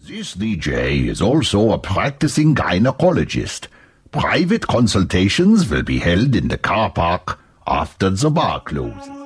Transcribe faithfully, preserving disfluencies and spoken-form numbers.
This D J is also a practicing gynecologist. Private consultations will be held in the car park after the bar closes.